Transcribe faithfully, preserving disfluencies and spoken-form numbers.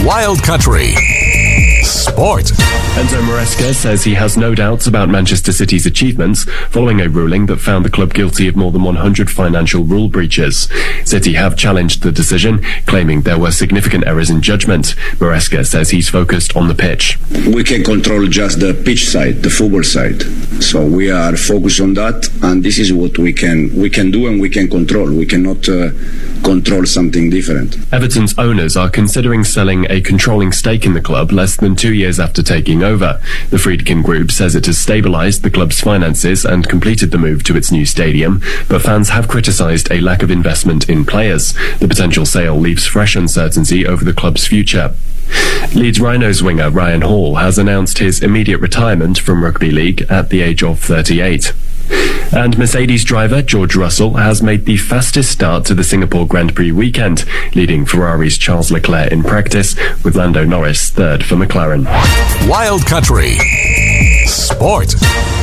Wild Country Sport. Enzo Maresca says he has no doubts about Manchester City's achievements following a ruling that found the club guilty of more than one hundred financial rule breaches. City have challenged the decision, claiming there were significant errors in judgment. Maresca says he's focused on the pitch. We can control just the pitch side, the football side. So we are focused on that, and this is what we can we can do and we can control. We cannot uh, control something different. Everton's owners are considering selling a controlling stake in the club less than two years after taking over. The Friedkin Group says it has stabilised the club's finances and completed the move to its new stadium, but fans have criticised a lack of investment in players. The potential sale leaves fresh uncertainty over the club's future. Leeds Rhinos winger Ryan Hall has announced his immediate retirement from rugby league at the age of thirty-eight. And Mercedes driver George Russell has made the fastest start to the Singapore Grand Prix weekend, leading Ferrari's Charles Leclerc in practice, with Lando Norris third for McLaren. Wild Country Sport.